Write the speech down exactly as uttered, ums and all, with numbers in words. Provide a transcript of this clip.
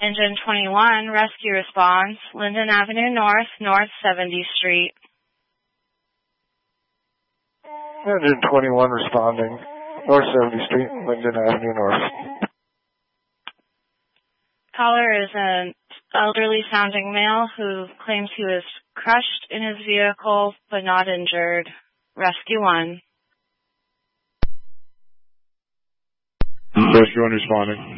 Engine twenty-one, rescue response, Linden Avenue North, North seventieth Street. Engine twenty-one responding, North seventieth Street, Linden Avenue North. Caller is an elderly sounding male who claims he was crushed in his vehicle but not injured. Rescue one. Rescue one responding.